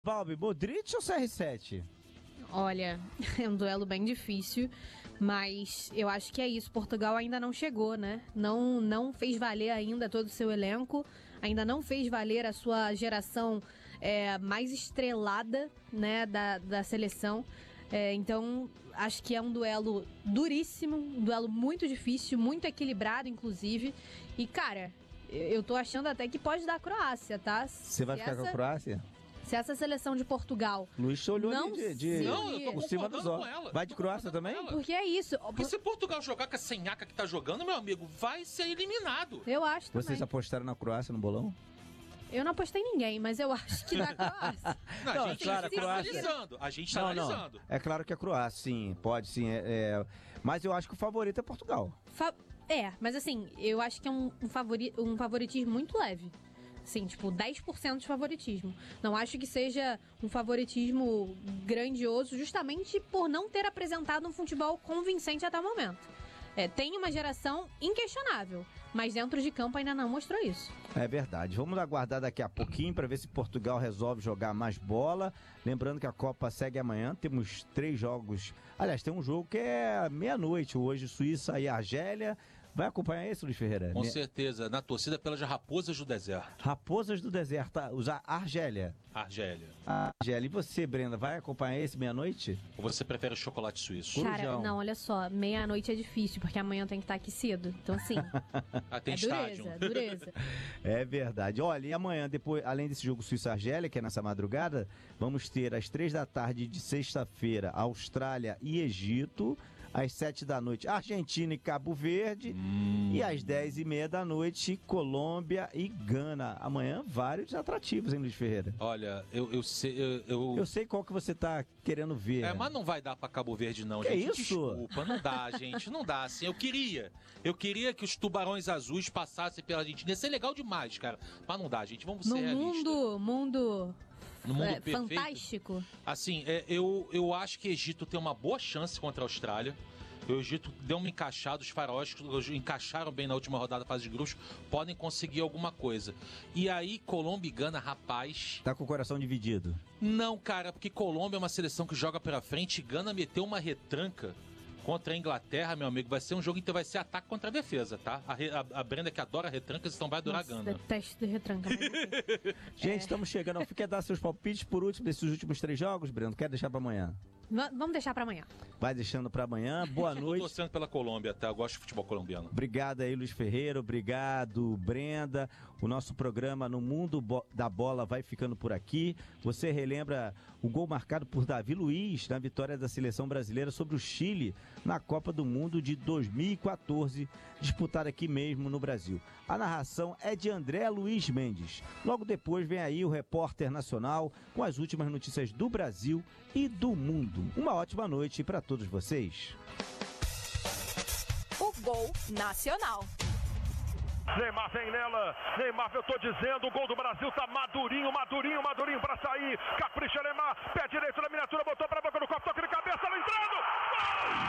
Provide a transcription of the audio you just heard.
Balbi, Modric ou CR7? Olha, é um duelo bem difícil, mas eu acho que é isso. Portugal ainda não chegou, né? Não fez valer ainda todo o seu elenco, ainda não fez valer a sua geração mais estrelada, né, da seleção. Então, acho que é um duelo duríssimo, um duelo muito difícil, muito equilibrado, inclusive. E, cara, eu tô achando até que pode dar a Croácia, tá? Você vai ficar com a Croácia? Se essa seleção de Portugal Luiz olhou não ali Não, eu tô por cima dos olhos. Vai de Croácia também? Porque é isso. Porque se Portugal jogar com a senhaca que tá jogando, meu amigo, vai ser eliminado. Eu acho também. Vocês apostaram na Croácia no bolão? Eu não apostei em ninguém, mas eu acho que da Croácia. Não, a gente claro, tá a Croácia... analisando. A gente tá analisando. É claro que a Croácia, sim, pode sim. Mas eu acho que o favorito é Portugal. Mas assim, eu acho que é um favoritismo muito leve. Sim, tipo, 10% de favoritismo. Não acho que seja um favoritismo grandioso, justamente por não ter apresentado um futebol convincente até o momento. Tem uma geração inquestionável, mas dentro de campo ainda não mostrou isso. É verdade. Vamos aguardar daqui a pouquinho para ver se Portugal resolve jogar mais bola. Lembrando que a Copa segue amanhã. Temos 3 jogos. Aliás, tem um jogo que é meia-noite hoje, Suíça e Argélia. Vai acompanhar esse, Luiz Ferreira? Com certeza, na torcida pelas Raposas do Deserto. Raposas do Deserto, usar Argélia. Argélia. E você, Brenda, vai acompanhar esse meia-noite? Ou você prefere chocolate suíço? Cara, não, olha só, meia-noite é difícil, porque amanhã tem que estar aqui cedo. Então, sim. Tem estádio. Dureza. É verdade. Olha, e amanhã, depois, além desse jogo Suíça-Argélia, que é nessa madrugada, vamos ter às 3 da tarde de sexta-feira, Austrália e Egito. Às 7 da noite, Argentina e Cabo Verde. E às 10h30 da noite, Colômbia e Gana. Amanhã, vários atrativos, hein, Luiz Ferreira? Olha, eu sei... Eu sei qual que você tá querendo ver. Mas não vai dar pra Cabo Verde, não, gente. Isso? Desculpa, não dá, gente. Não dá, assim. Eu queria que os tubarões azuis passassem pela Argentina. Ia ser legal demais, cara. Mas não dá, gente. Vamos ser realistas. No mundo perfeito, fantástico. Assim, eu acho que Egito tem uma boa chance contra a Austrália. O Egito deu uma encaixada, os faraós encaixaram bem na última rodada da fase de grupos, podem conseguir alguma coisa. E aí, Colômbia e Gana, rapaz... Tá com o coração dividido? Não, cara, porque Colômbia é uma seleção que joga pela frente e Gana meteu uma retranca contra a Inglaterra, meu amigo. Vai ser um jogo em que vai ser ataque contra a defesa, tá? A Brenda, que adora retrancas, então vai adorar Gana. Detesto de retranca. Gente, estamos chegando. Quer dar seus palpites por último desses últimos 3 jogos, Brenda? Quer deixar pra amanhã? Vamos deixar pra amanhã. Vai deixando pra amanhã. Boa noite. Tô torcendo pela Colômbia, tá? Eu gosto de futebol colombiano. Obrigado aí, Luiz Ferreira. Obrigado, Brenda. O nosso programa No Mundo da Bola vai ficando por aqui. Você relembra o gol marcado por Davi Luiz na vitória da seleção brasileira sobre o Chile na Copa do Mundo de 2014, disputada aqui mesmo no Brasil. A narração é de André Luiz Mendes. Logo depois vem aí o repórter nacional com as últimas notícias do Brasil e do mundo. Uma ótima noite para todos vocês. O Gol Nacional. Neymar vem nela, Neymar, eu tô dizendo, o gol do Brasil tá madurinho pra sair, capricha Neymar, pé direito na miniatura, botou pra boca do copo, toque de cabeça, ela entrando!